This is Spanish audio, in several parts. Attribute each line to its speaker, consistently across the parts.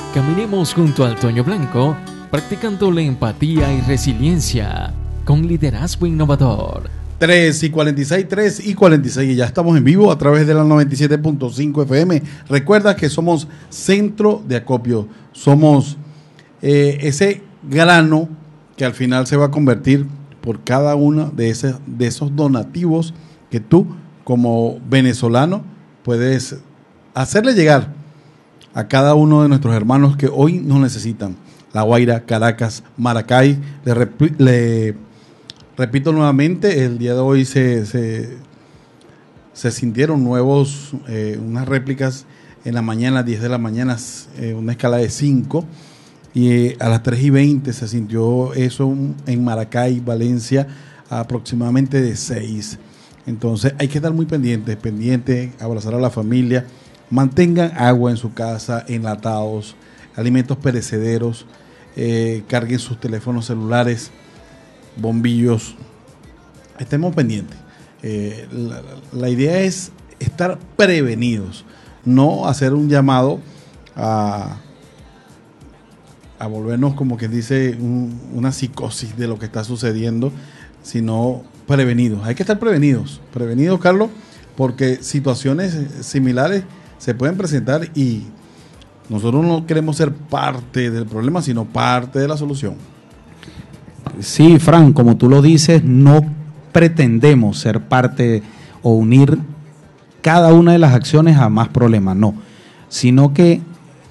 Speaker 1: Caminemos junto al Toño Blanco, practicando la empatía y resiliencia, con liderazgo innovador.
Speaker 2: 3:46, y ya estamos en vivo a través de la 97.5 FM. Recuerda que somos centro de acopio, somos ese grano que al final se va a convertir por cada uno de esos donativos que tú, como venezolano, puedes hacerle llegar a cada uno de nuestros hermanos que hoy nos necesitan. La Guaira, Caracas, Maracay. Le repito nuevamente, el día de hoy se sintieron nuevos, unas réplicas en la mañana, 10 de la mañana, una escala de 5, y a las 3:20 se sintió eso en Maracay, Valencia, aproximadamente de 6. Entonces hay que estar muy pendiente, abrazar a la familia, mantengan agua en su casa, enlatados, alimentos perecederos, carguen sus teléfonos celulares, bombillos, estemos pendientes. La idea es estar prevenidos, no hacer un llamado a volvernos, como que dice, una psicosis de lo que está sucediendo, sino prevenidos. Hay que estar prevenidos, Carlos, porque situaciones similares se pueden presentar y nosotros no queremos ser parte del problema, sino parte de la solución.
Speaker 3: Sí, Fran, como tú lo dices, no pretendemos ser parte o unir cada una de las acciones a más problemas, no, sino que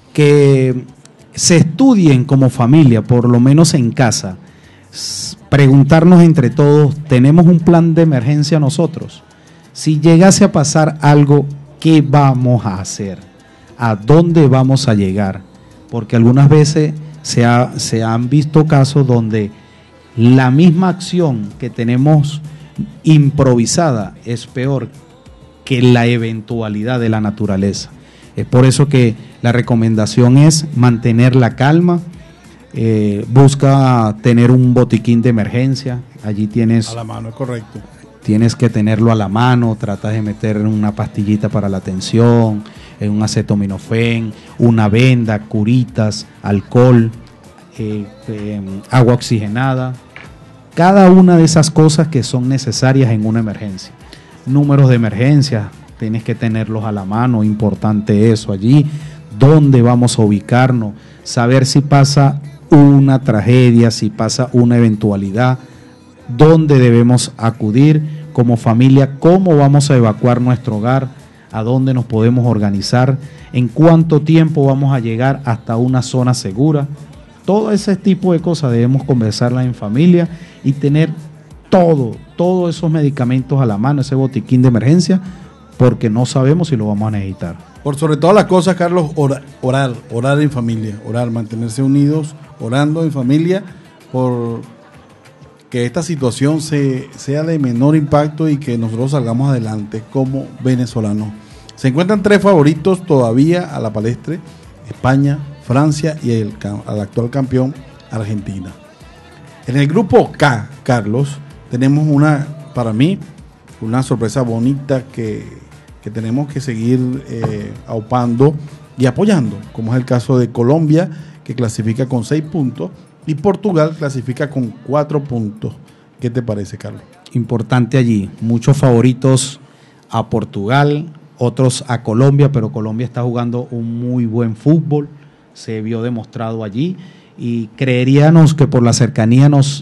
Speaker 3: se estudien como familia, por lo menos en casa, preguntarnos entre todos, ¿tenemos un plan de emergencia nosotros? Si llegase a pasar algo, ¿qué vamos a hacer? ¿A dónde vamos a llegar? Porque algunas veces se han visto casos donde la misma acción que tenemos improvisada es peor que la eventualidad de la naturaleza. Es por eso que la recomendación es mantener la calma, busca tener un botiquín de emergencia, allí tienes...
Speaker 2: A la mano, es correcto.
Speaker 3: Tienes que tenerlo a la mano, tratas de meter una pastillita para la tensión, un acetaminofén, una venda, curitas, alcohol, agua oxigenada, cada una de esas cosas que son necesarias en una emergencia. Números de emergencia, tienes que tenerlos a la mano, importante eso allí, dónde vamos a ubicarnos, saber si pasa una tragedia, si pasa una eventualidad, dónde debemos acudir como familia, cómo vamos a evacuar nuestro hogar, a dónde nos podemos organizar, en cuánto tiempo vamos a llegar hasta una zona segura. Todo ese tipo de cosas debemos conversarlas en familia y tener todos esos medicamentos a la mano, ese botiquín de emergencia, porque no sabemos si lo vamos a necesitar.
Speaker 2: Por sobre todas las cosas, Carlos, orar en familia, mantenerse unidos, orando en familia, por que esta situación sea de menor impacto y que nosotros salgamos adelante como venezolanos. Se encuentran 3 favoritos todavía a la palestra: España, Francia y al actual campeón, Argentina. En el grupo K, Carlos, tenemos para mí, una sorpresa bonita que tenemos que seguir aupando y apoyando, como es el caso de Colombia, que clasifica con 6 puntos, y Portugal clasifica con 4 puntos. ¿Qué te parece, Carlos?
Speaker 3: Importante allí, muchos favoritos a Portugal, otros a Colombia, pero Colombia está jugando un muy buen fútbol, se vio demostrado allí, y creeríamos que por las cercanías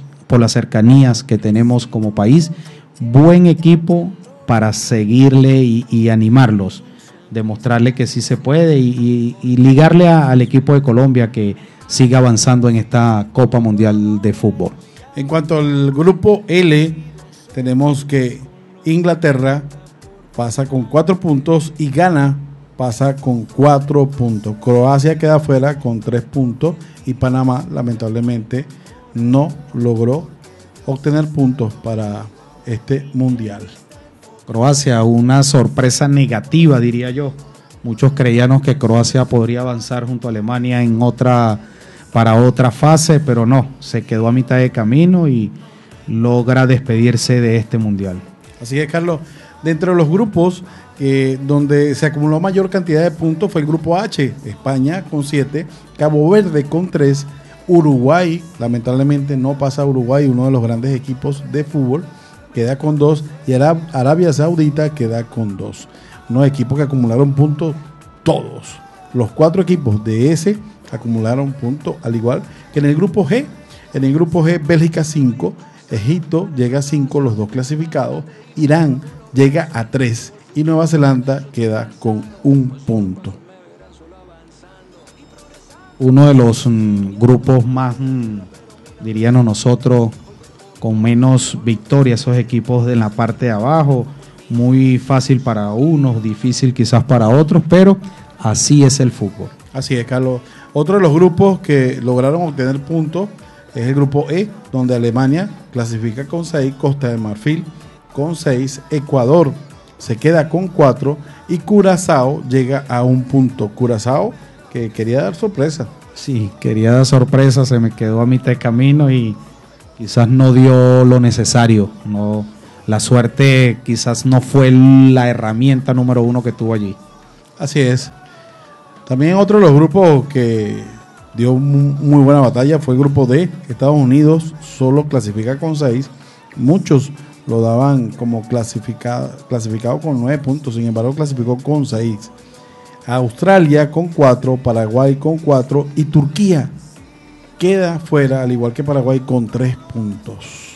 Speaker 3: que tenemos como país, buen equipo para seguirle y animarlos, demostrarle que sí se puede y ligarle al equipo de Colombia que siga avanzando en esta Copa Mundial de Fútbol.
Speaker 2: En cuanto al grupo L, tenemos que Inglaterra pasa con 4 puntos y Ghana pasa con 4 puntos. Croacia queda fuera con 3 puntos y Panamá lamentablemente no logró obtener puntos para este mundial.
Speaker 3: Croacia, una sorpresa negativa, diría yo. Muchos creíamos que Croacia podría avanzar junto a Alemania para otra fase, pero no, se quedó a mitad de camino y logra despedirse de este mundial.
Speaker 2: Así que, Carlos, dentro de los grupos donde se acumuló mayor cantidad de puntos fue el grupo H, España con 7, Cabo Verde con 3, Uruguay, lamentablemente no pasa a Uruguay, uno de los grandes equipos de fútbol, queda con 2, y Arabia Saudita queda con 2. Unos equipos que acumularon puntos todos. Los 4 equipos de ese acumularon puntos, al igual que en el grupo G. En el grupo G, Bélgica 5, Egipto llega a 5, los 2 clasificados, Irán llega a 3 y Nueva Zelanda queda con 1 punto.
Speaker 3: Uno de los grupos más, diríamos nosotros, con menos victorias, esos equipos de la parte de abajo, muy fácil para unos, difícil quizás para otros, pero así es el fútbol.
Speaker 2: Así es, Carlos. Otro de los grupos que lograron obtener puntos es el grupo E, donde Alemania clasifica con 6, Costa de Marfil con 6, Ecuador se queda con 4 y Curazao llega a 1 punto. Curazao que quería dar sorpresa.
Speaker 3: Sí, quería dar sorpresa, se me quedó a mitad de camino y quizás no dio lo necesario. No, la suerte quizás no fue la herramienta número 1 que tuvo allí.
Speaker 2: Así es. También otro de los grupos que dio muy buena batalla fue el grupo D. Estados Unidos solo clasifica con 6. Muchos lo daban como clasificado con 9 puntos, sin embargo clasificó con 6. Australia con 4, Paraguay con 4 y Turquía queda fuera, al igual que Paraguay, con 3 puntos.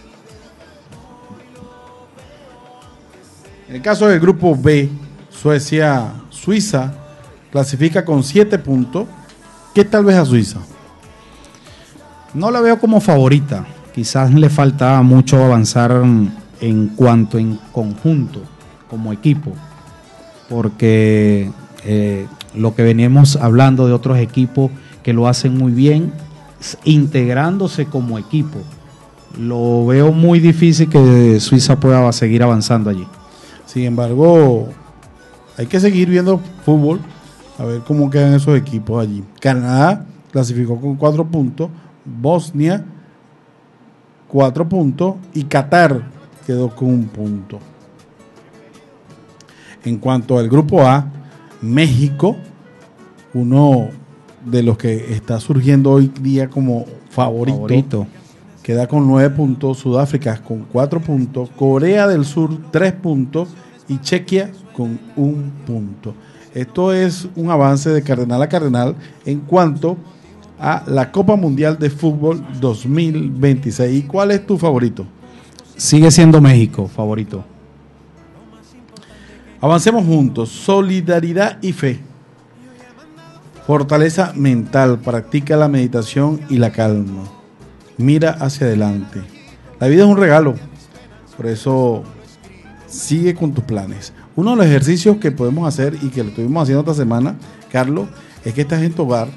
Speaker 2: En el caso del grupo B, Suiza clasifica con 7 puntos. ¿Qué tal vez a Suiza?
Speaker 3: No la veo como favorita. Quizás le faltaba mucho avanzar en cuanto en conjunto, como equipo. Porque lo que veníamos hablando de otros equipos que lo hacen muy bien, integrándose como equipo. Lo veo muy difícil que Suiza pueda seguir avanzando allí.
Speaker 2: Sin embargo, hay que seguir viendo fútbol, a ver cómo quedan esos equipos allí. Canadá clasificó con 4 puntos, Bosnia 4 puntos y Qatar quedó con 1 punto. En cuanto al grupo A, México, uno de los que está surgiendo hoy día como favorito. Queda con 9 puntos, Sudáfrica con 4 puntos, Corea del Sur 3 puntos y Chequia con 1 punto. Esto es un avance de cardenal a cardenal en cuanto a la Copa Mundial de Fútbol 2026. ¿Y cuál es tu favorito?
Speaker 3: Sigue siendo México, favorito.
Speaker 2: Avancemos juntos. Solidaridad y fe. Fortaleza mental. Practica la meditación y la calma. Mira hacia adelante. La vida es un regalo. Por eso sigue con tus planes. Uno de los ejercicios que podemos hacer y que lo estuvimos haciendo esta semana, Carlos, es que estás en tu hogar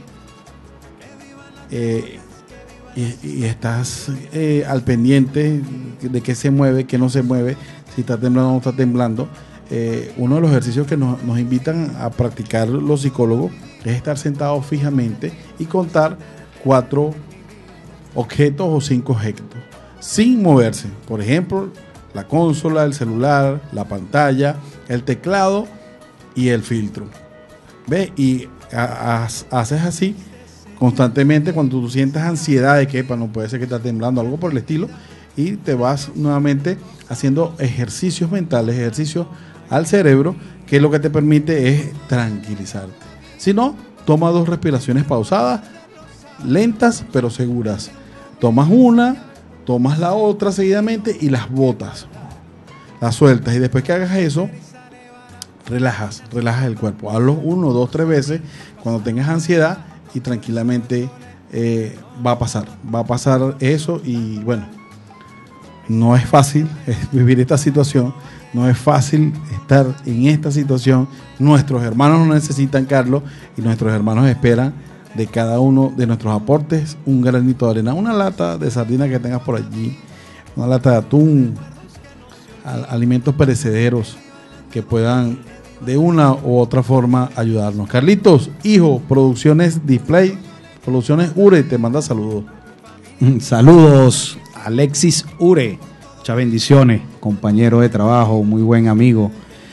Speaker 2: y estás al pendiente de qué se mueve, qué no se mueve, si está temblando o no está temblando. Uno de los ejercicios que nos invitan a practicar los psicólogos es estar sentados fijamente y contar 4 objetos o 5 objetos sin moverse. Por ejemplo, la consola, el celular, la pantalla, el teclado y el filtro. ¿Ves? Y haces así constantemente cuando tú sientas ansiedad de que no puede ser que está temblando, algo por el estilo, y te vas nuevamente haciendo ejercicios mentales, ejercicios al cerebro, que lo que te permite es tranquilizarte. Si no, toma 2 respiraciones pausadas, lentas pero seguras. Tomas una, tomas la otra seguidamente y las botas, las sueltas, y después que hagas eso, relajas el cuerpo. Hazlo 1, 2, 3 veces cuando tengas ansiedad y tranquilamente va a pasar eso. Y bueno, no es fácil vivir esta situación, no es fácil estar en esta situación. Nuestros hermanos nos necesitan, Carlos, y nuestros hermanos esperan de cada uno de nuestros aportes un granito de arena, una lata de sardina que tengas por allí, una lata de atún, alimentos perecederos que puedan de una u otra forma ayudarnos. Carlitos, hijo, Producciones Display, Producciones Ure, te manda saludos.
Speaker 3: Saludos, Alexis Ure, muchas bendiciones, compañero de trabajo, muy buen amigo.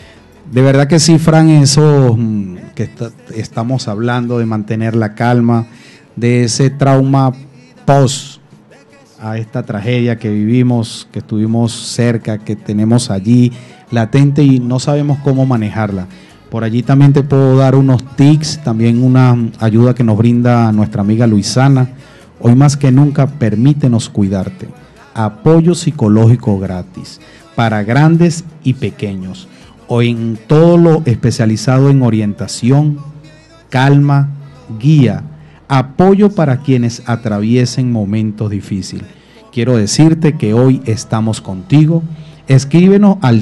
Speaker 3: De verdad que sí, Fran, eso estamos hablando de mantener la calma, de ese trauma post a esta tragedia que vivimos, que estuvimos cerca, que tenemos allí latente y no sabemos cómo manejarla. Por allí también te puedo dar unos tips, también una ayuda que nos brinda nuestra amiga Luisana. Hoy más que nunca, permítenos cuidarte. Apoyo psicológico gratis para grandes y pequeños. O en todo lo especializado en orientación, calma, guía, apoyo para quienes atraviesen momentos difíciles. Quiero decirte que hoy estamos contigo. Escríbenos al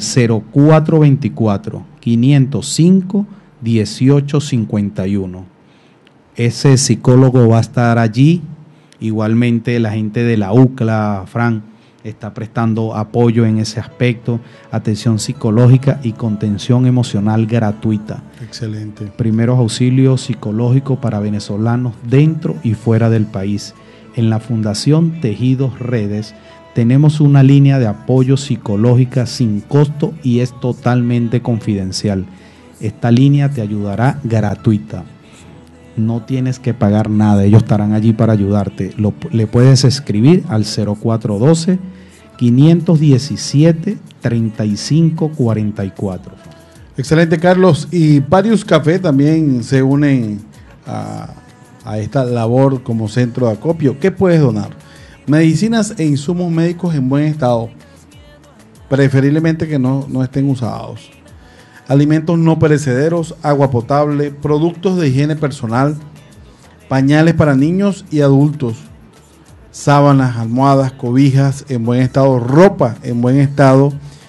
Speaker 3: 0424-505-1851. Ese psicólogo va a estar allí. Igualmente la gente de la UCLA, Fran, está prestando apoyo en ese aspecto, atención psicológica y contención emocional gratuita.
Speaker 2: Excelente.
Speaker 3: Primeros auxilios psicológicos para venezolanos dentro y fuera del país. En la Fundación Tejidos Redes tenemos una línea de apoyo psicológica sin costo y es totalmente confidencial. Esta línea te ayudará gratuita. No tienes que pagar nada, ellos estarán allí para ayudarte. Le puedes escribir al 0412-517-3544.
Speaker 2: Excelente, Carlos. Y Parius Café también se unen a esta labor como centro de acopio. ¿Qué puedes donar? Medicinas e insumos médicos en buen estado, preferiblemente que no estén usados. Alimentos no perecederos, agua potable, productos de higiene personal, pañales para niños y adultos, sábanas, almohadas, cobijas en buen estado, ropa en buen estado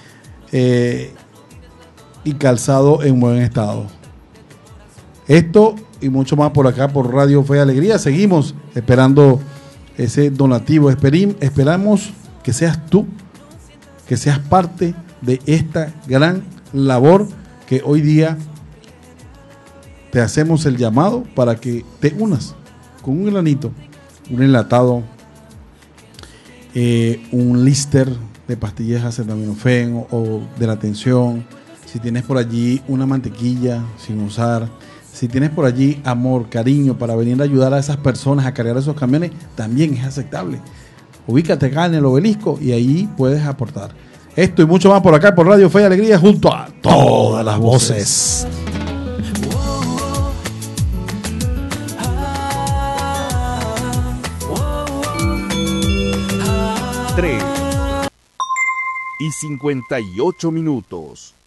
Speaker 2: y calzado en buen estado. Esto y mucho más por acá por Radio Fe y Alegría. Seguimos esperando ese donativo. Esperamos que seas tú, que seas parte de esta gran labor que hoy día te hacemos el llamado para que te unas con un granito, un enlatado, un lister de pastillas acetaminofén o de la tensión. Si tienes por allí una mantequilla sin usar, si tienes por allí amor, cariño para venir a ayudar a esas personas a cargar esos camiones, también es aceptable. Ubícate acá en el Obelisco y ahí puedes aportar. Esto y mucho más por acá, por Radio Fe y Alegría, junto a todas las voces.
Speaker 4: 3:58.